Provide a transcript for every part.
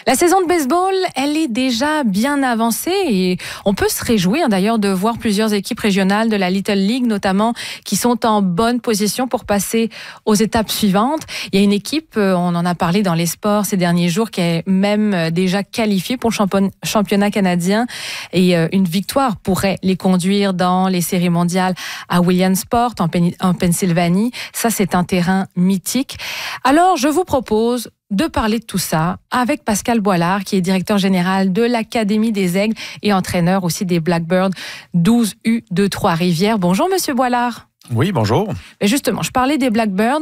La saison de baseball, elle est déjà bien avancée et on peut se réjouir d'ailleurs de voir plusieurs équipes régionales de la Little League notamment qui sont en bonne position pour passer aux étapes suivantes. Il y a une équipe, on en a parlé dans les sports ces derniers jours, qui est même déjà qualifiée pour le championnat canadien et une victoire pourrait les conduire dans les séries mondiales à Williamsport en Pennsylvanie. Ça, c'est un terrain mythique. Alors, je vous propose de parler de tout ça avec Pascal Boilard, qui est directeur général de l'Académie des Aigles et entraîneur aussi des Blackbirds 12U de Trois-Rivières. Bonjour, Monsieur Boilard. Oui, bonjour. Mais justement, je parlais des Blackbirds.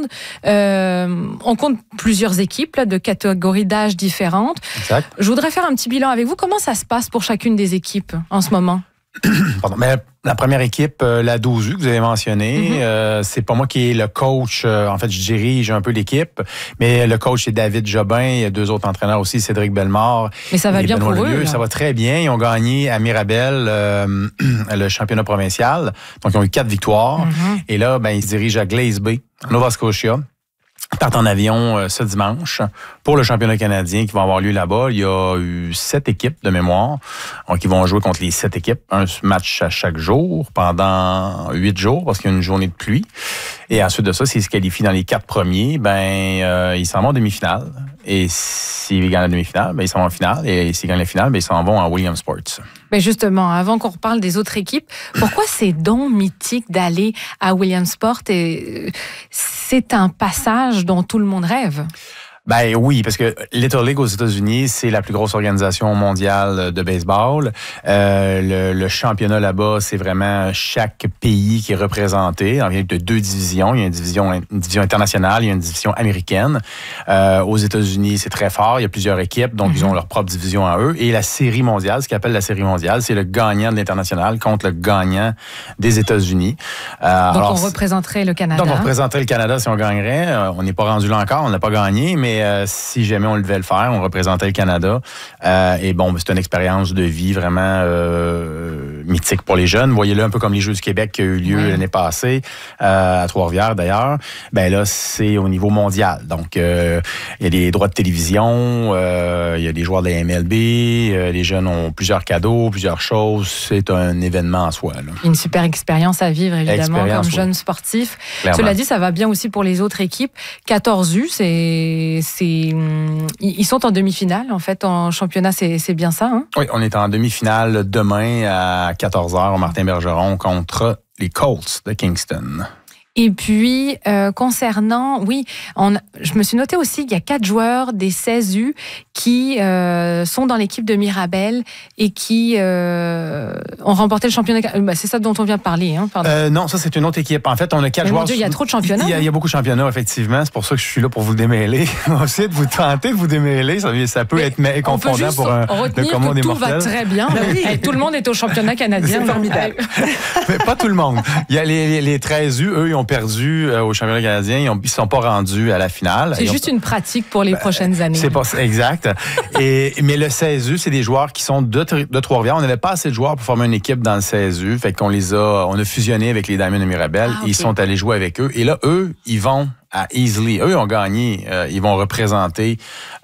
On compte plusieurs équipes là, de catégories d'âge différentes. Exact. Je voudrais faire un petit bilan avec vous. Comment ça se passe pour chacune des équipes en ce moment? Pardon, mais la première équipe, la 12U que vous avez mentionnée, c'est pas moi qui est le coach. En fait, je dirige un peu l'équipe, mais le coach c'est David Jobin. Il y a deux autres entraîneurs aussi, Cédric Bellemare. Mais ça va bien Benoît pour Lemieux. eux. Là. Ça va très bien. Ils ont gagné à Mirabel le championnat provincial. Donc, ils ont eu 4 victoires. Et là, ils se dirigent à Glace Bay, Nova Scotia. Ils partent en avion ce dimanche pour le championnat canadien qui va avoir lieu là-bas. Il y a eu 7 équipes de mémoire. Donc, ils vont jouer contre les 7 équipes. Un match à chaque jour pendant 8 jours parce qu'il y a une journée de pluie. Et ensuite de ça, s'ils se qualifient dans les 4 premiers, ils s'en vont en demi-finale. Et s'ils gagnent la demi-finale, ils s'en vont en finale. Et s'ils gagnent la finale, ils s'en vont en Williamsport. Mais justement, avant qu'on reparle des autres équipes, pourquoi c'est donc mythique d'aller à Williamsport? Et c'est un passage dont tout le monde rêve. Oui, parce que Little League aux États-Unis, c'est la plus grosse organisation mondiale de baseball. Le championnat là-bas, c'est vraiment chaque pays qui est représenté. On vient de 2 divisions. Il y a une division internationale, il y a une division américaine. Aux États-Unis, c'est très fort. Il y a plusieurs équipes, donc ils ont leur propre division à eux. Et la série mondiale, ce qu'ils appellent la série mondiale, c'est le gagnant de l'international contre le gagnant des États-Unis. Donc on représenterait le Canada. Donc on représenterait le Canada si on gagnerait. On n'est pas rendu là encore, on n'a pas gagné, mais si jamais on devait le faire, on représentait le Canada. C'est une expérience de vie vraiment mythique pour les jeunes. Voyez-le un peu comme les Jeux du Québec qui ont eu lieu l'année passée, à Trois-Rivières d'ailleurs. Là, c'est au niveau mondial. Donc, il y a des droits de télévision, il y a des joueurs de la MLB, les jeunes ont plusieurs cadeaux, plusieurs choses. C'est un événement en soi. Là. Une super expérience à vivre, évidemment, comme jeune sportif. Clairement. Cela dit, ça va bien aussi pour les autres équipes. 14U, ils sont en demi-finale, en fait, en championnat, c'est bien ça, hein? Oui, on est en demi-finale demain à 14h au Martin-Bergeron contre les Colts de Kingston. Et puis, concernant, je me suis noté aussi qu'il y a 4 joueurs des 16U qui sont dans l'équipe de Mirabel et qui ont remporté le championnat. C'est ça dont on vient de parler, hein? Non, ça c'est une autre équipe. En fait, on a 4 joueurs. Mon Dieu, il y a trop de championnats. Il y a beaucoup de championnats, effectivement. C'est pour ça que je suis là pour vous démêler. On va essayer de vous tenter de vous démêler. Ça peut être confondant pour le commun des mortels. Tout va très bien. Et tout le monde est au championnat canadien. C'est formidable. Mais pas tout le monde. Il y a les 13U, eux, ils ont perdu au championnat canadien. Ils ne sont pas rendus à la finale. C'est juste une pratique pour les prochaines années. C'est pas exact. Mais le 16U, c'est des joueurs qui sont de Trois-Rivières. On n'avait pas assez de joueurs pour former une équipe dans le 16U. Fait qu'on on a fusionné avec les Diamonds de Mirabel. Ils sont allés jouer avec eux. Et là, eux, ils vont à Easley. Eux ont gagné. Ils vont représenter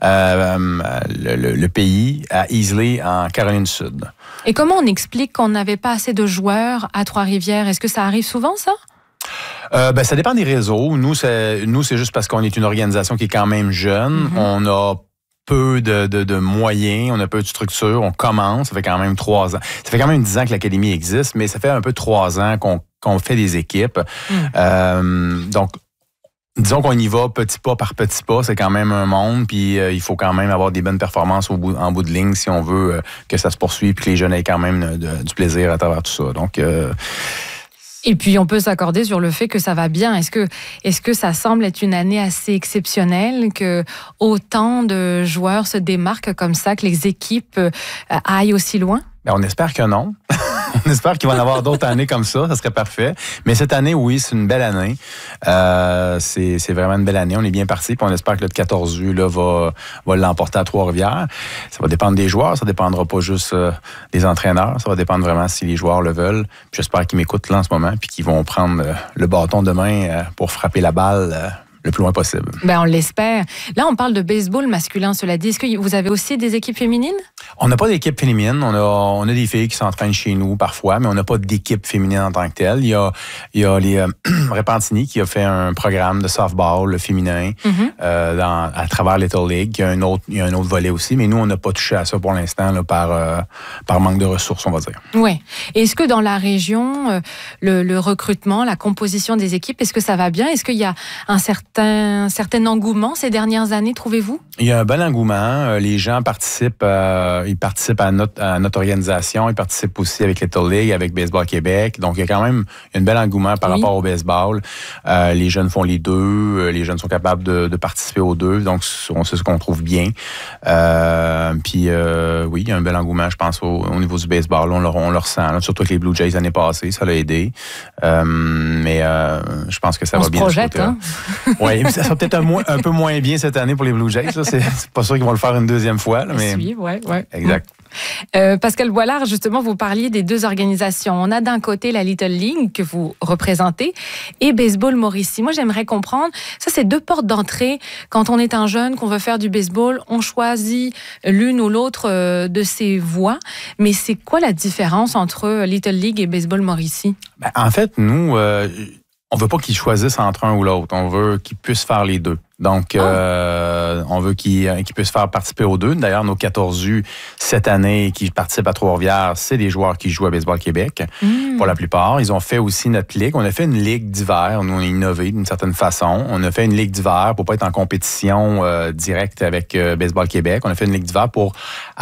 le pays à Easley, en Caroline du Sud. Et comment on explique qu'on n'avait pas assez de joueurs à Trois-Rivières? Est-ce que ça arrive souvent, ça? Ça dépend des réseaux. Nous, c'est juste parce qu'on est une organisation qui est quand même jeune. On a peu de moyens, on a peu de structure, on commence, ça fait quand même 3 ans. Ça fait quand même 10 ans que l'Académie existe, mais ça fait un peu 3 ans qu'on fait des équipes. Donc, disons qu'on y va petit pas par petit pas, c'est quand même un monde, puis il faut quand même avoir des bonnes performances en bout de ligne si on veut que ça se poursuive, puis que les jeunes aient quand même du plaisir à travers tout ça. Donc, et puis, on peut s'accorder sur le fait que ça va bien. Est-ce que ça semble être une année assez exceptionnelle, que autant de joueurs se démarquent comme ça, que les équipes aillent aussi loin? On espère que non. On espère qu'il va y en avoir d'autres années comme ça serait parfait. Mais cette année, oui, c'est une belle année. C'est vraiment une belle année. On est bien parti, puis on espère que le 14U là, va l'emporter à Trois-Rivières. Ça va dépendre des joueurs, ça dépendra pas juste des entraîneurs, ça va dépendre vraiment si les joueurs le veulent. Puis j'espère qu'ils m'écoutent là en ce moment, puis qu'ils vont prendre le bâton demain pour frapper la balle le plus loin possible. Ben, on l'espère. Là, on parle de baseball masculin, cela dit. Est-ce que vous avez aussi des équipes féminines? On n'a pas d'équipe féminine. On a des filles qui s'entraînent chez nous parfois, mais on n'a pas d'équipe féminine en tant que telle. Il y a les Repentigny qui a fait un programme de softball féminin à travers Little League. Il y a un autre volet aussi, mais nous, on n'a pas touché à ça pour l'instant là, par manque de ressources, on va dire. Oui. Est-ce que dans la région, le recrutement, la composition des équipes, est-ce que ça va bien? Est-ce qu'il y a un certain engouement ces dernières années, trouvez-vous? Il y a un bon engouement. Les gens participent, ils participent à notre organisation. Ils participent aussi avec Little League, avec Baseball Québec. Donc, il y a quand même un bel engouement par rapport au baseball. Les jeunes font les deux. Les jeunes sont capables de participer aux deux. Donc, c'est ce qu'on trouve bien. Puis, oui, il y a un bel engouement, je pense, au niveau du baseball. On le ressent. Là, surtout avec les Blue Jays l'année passée, ça l'a aidé. Mais je pense que ça va bien. On se projette, hein? Oui, ça sera peut-être un peu moins bien cette année pour les Blue Jays. Là. C'est pas sûr qu'ils vont le faire une deuxième fois. Là, mais... Oui, ouais. Exact. Pascal Boilard, justement, vous parliez des deux organisations. On a d'un côté la Little League que vous représentez et Baseball Mauricie. Moi, j'aimerais comprendre, ça c'est deux portes d'entrée. Quand on est un jeune, qu'on veut faire du baseball, on choisit l'une ou l'autre de ces voies. Mais c'est quoi la différence entre Little League et Baseball Mauricie? Ben, en fait, nous, on veut pas qu'ils choisissent entre un ou l'autre. On veut qu'ils puissent faire les deux. Donc, on veut qu'ils puissent faire participer aux deux. D'ailleurs, nos 14 U cette année qui participent à Trois-Rivières, c'est des joueurs qui jouent à Baseball Québec, pour la plupart. Ils ont fait aussi notre ligue. On a fait une ligue d'hiver. Nous, on a innové d'une certaine façon. On a fait une ligue d'hiver pour pas être en compétition directe avec Baseball Québec. On a fait une ligue d'hiver pour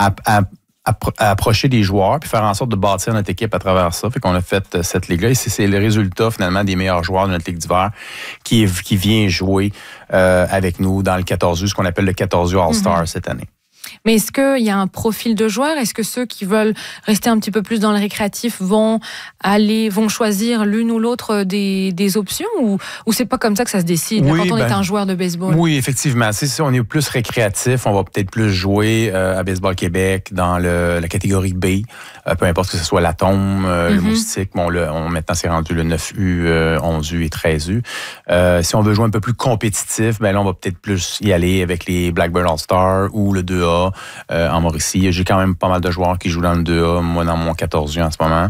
approcher des joueurs puis faire en sorte de bâtir notre équipe à travers ça. Fait qu'on a fait cette ligue-là et c'est le résultat finalement des meilleurs joueurs de notre ligue d'hiver qui vient jouer avec nous dans le 14U, ce qu'on appelle le 14U All-Star cette année. Mais est-ce qu'il y a un profil de joueur? Est-ce que ceux qui veulent rester un petit peu plus dans le récréatif vont choisir l'une ou l'autre des options ou c'est pas comme ça que ça se décide quand on est un joueur de baseball? Oui, effectivement. Si on est plus récréatif, on va peut-être plus jouer à Baseball Québec dans la catégorie B, peu importe que ce soit l'atome, le moustique. Bon, maintenant, c'est rendu le 9U, 11U et 13U. Si on veut jouer un peu plus compétitif, ben là, on va peut-être plus y aller avec les Blackbird All-Star ou le 2A. En Mauricie. J'ai quand même pas mal de joueurs qui jouent dans le 2A, moi dans mon 14U en ce moment.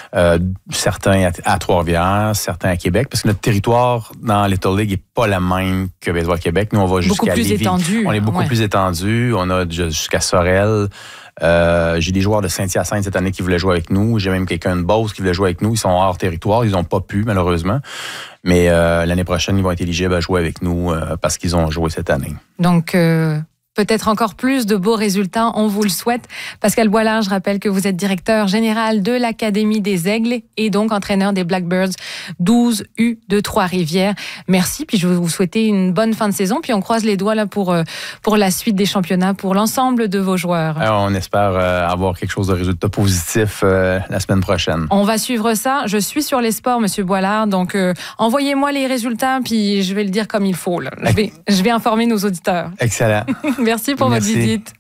Certains à Trois-Rivières, certains à Québec, parce que notre territoire dans Little League n'est pas la même que Baseball Québec. Nous, on va jusqu'à Lévis. On est beaucoup plus étendu. On a jusqu'à Sorel. J'ai des joueurs de Saint-Hyacinthe cette année qui voulaient jouer avec nous. J'ai même quelqu'un de Beauce qui voulait jouer avec nous. Ils sont hors territoire. Ils n'ont pas pu, malheureusement. Mais l'année prochaine, ils vont être éligibles à jouer avec nous parce qu'ils ont joué cette année. Donc... peut-être encore plus de beaux résultats, on vous le souhaite. Pascal Boilard, je rappelle que vous êtes directeur général de l'Académie des Aigles et donc entraîneur des Blackbirds 12U de Trois-Rivières. Merci, puis je vais vous souhaiter une bonne fin de saison, puis on croise les doigts là pour la suite des championnats, pour l'ensemble de vos joueurs. Alors, on espère avoir quelque chose de résultat positif la semaine prochaine. On va suivre ça. Je suis sur les sports, Monsieur Boilard, donc envoyez-moi les résultats, puis je vais le dire comme il faut. Là. Je vais informer nos auditeurs. Excellent. Merci pour votre visite.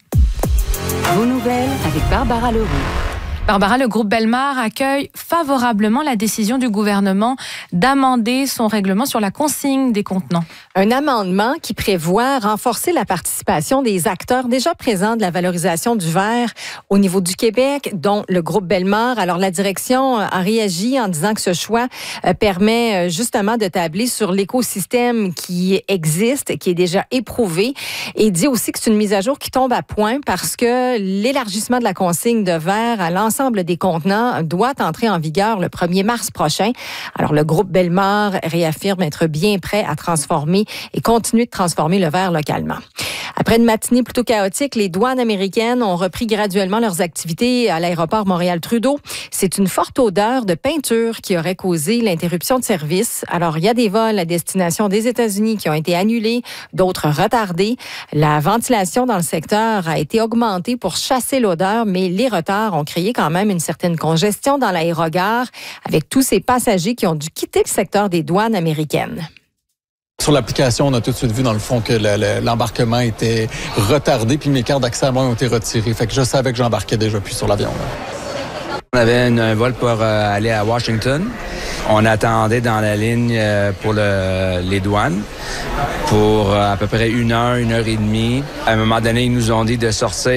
Vos nouvelles avec Barbara Leroux. Barbara, le groupe Bellemare accueille favorablement la décision du gouvernement d'amender son règlement sur la consigne des contenants. Un amendement qui prévoit renforcer la participation des acteurs déjà présents de la valorisation du verre au niveau du Québec, dont le groupe Bellemare. Alors, la direction a réagi en disant que ce choix permet justement de tabler sur l'écosystème qui existe, qui est déjà éprouvé, et dit aussi que c'est une mise à jour qui tombe à point parce que l'élargissement de la consigne de verre à l'ensemble des contenants doit entrer en vigueur le 1er mars prochain. Alors, le groupe Bellemare réaffirme être bien prêt à transformer et continuer de transformer le verre localement. Après une matinée plutôt chaotique, les douanes américaines ont repris graduellement leurs activités à l'aéroport Montréal-Trudeau. C'est une forte odeur de peinture qui aurait causé l'interruption de service. Alors, il y a des vols à destination des États-Unis qui ont été annulés, d'autres retardés. La ventilation dans le secteur a été augmentée pour chasser l'odeur, mais les retards ont créé quand même une certaine congestion dans l'aérogare avec tous ces passagers qui ont dû quitter le secteur des douanes américaines. Sur l'application, on a tout de suite vu dans le fond que l'embarquement était retardé, puis mes cartes d'accès à moi ont été retirées. Fait que je savais que j'embarquais déjà plus sur l'avion. On avait un vol pour aller à Washington. On attendait dans la ligne pour les douanes pour à peu près 1 heure et demie. À un moment donné, ils nous ont dit de sortir